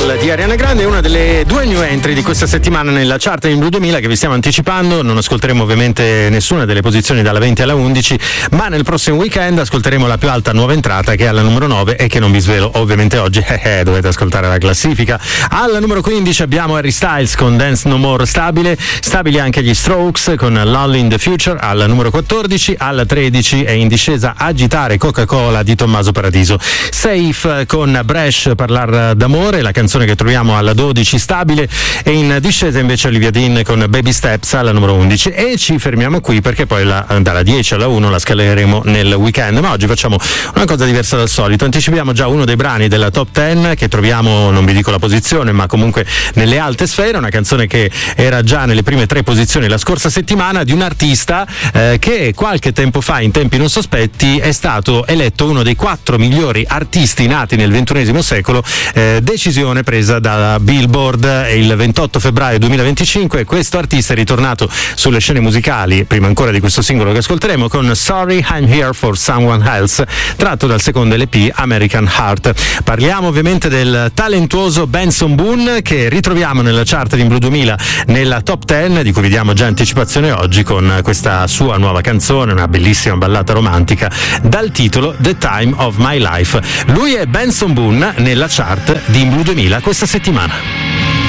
Girl di Ariana Grande è una delle due new entry di questa settimana nella chart in Blue 2000 che vi stiamo anticipando. Non ascolteremo ovviamente nessuna delle posizioni dalla 20 alla 11, ma nel prossimo weekend ascolteremo la più alta nuova entrata, che è alla numero 9 e che non vi svelo ovviamente oggi, dovete ascoltare la classifica. Alla numero 15 abbiamo Harry Styles con Dance No More, stabili anche gli Strokes con Lonely in the Future. Alla numero 14, alla 13 è in discesa Agitare Coca-Cola di Tommaso Paradiso. Safe con Bresh, Parlar d'amore, la canzone che troviamo alla 12 stabile, e in discesa invece Olivia Dean con Baby Steps alla numero 11. E ci fermiamo qui perché poi dalla 10 alla 1 la scaleremo nel weekend, ma oggi facciamo una cosa diversa dal solito. Anticipiamo già uno dei brani della top 10 che troviamo, non vi dico la posizione, ma comunque nelle alte sfere, una canzone che era già nelle prime 3 posizioni la scorsa settimana, di un artista che qualche tempo fa, in tempi non sospetti, è stato eletto uno dei 4 migliori artisti nati nel XXI secolo, decisione presa da Billboard il 28 febbraio 2025. Questo artista è ritornato sulle scene musicali, prima ancora di questo singolo che ascolteremo, con Sorry I'm Here for Someone Else, tratto dal secondo LP American Heart. Parliamo ovviamente del talentuoso Benson Boone, che ritroviamo nella chart di Blue 2000 nella top 10, di cui vi diamo già anticipazione oggi con questa sua nuova canzone, una bellissima ballata romantica dal titolo The Time of My Life. Lui è Benson Boone nella chart di Blue 2000 questa settimana.